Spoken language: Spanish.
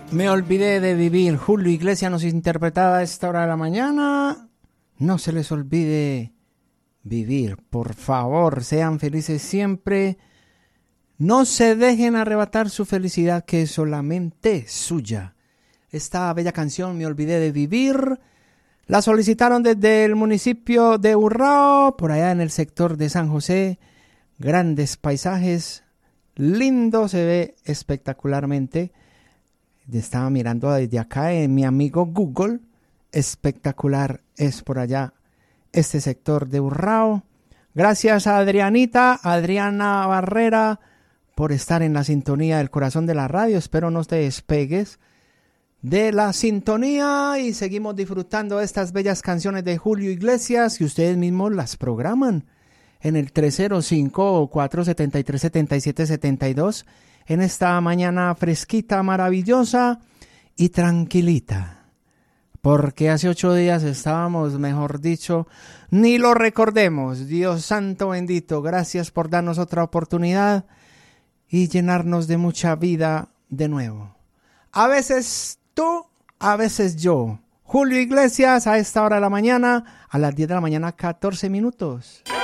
Me olvidé de vivir. Julio Iglesias nos interpretaba a esta hora de la mañana. No se les olvide vivir. Por favor, sean felices siempre. No se dejen arrebatar su felicidad, que es solamente suya. Esta bella canción, Me olvidé de vivir, la solicitaron desde el municipio de Urrao, por allá en el sector de San José. Grandes paisajes, lindo, se ve espectacularmente. Estaba mirando desde acá en mi amigo Google. Espectacular es por allá este sector de Urrao. Gracias a Adriana Barrera, por estar en la sintonía del corazón de la radio. Espero no te despegues de la sintonía y seguimos disfrutando de estas bellas canciones de Julio Iglesias, que ustedes mismos las programan en el 305-473-7772 en esta mañana fresquita, maravillosa y tranquilita. Porque hace 8 días estábamos, mejor dicho, ni lo recordemos. Dios santo bendito, gracias por darnos otra oportunidad y llenarnos de mucha vida de nuevo. A veces tú, a veces yo. Julio Iglesias a esta hora de la mañana, a las 10 de la mañana, 14 minutos.